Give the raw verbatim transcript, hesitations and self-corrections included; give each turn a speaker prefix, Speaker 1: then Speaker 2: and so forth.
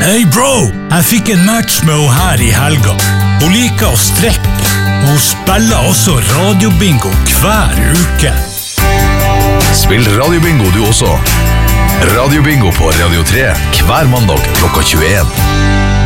Speaker 1: Hei bro, jeg fikk en match med henne her i helga. Hun liker å strekke. Hun spiller også radiobingo hver uke.
Speaker 2: Spill radiobingo du også. Radiobingo på Radio tre hver mandag klokka tjueen.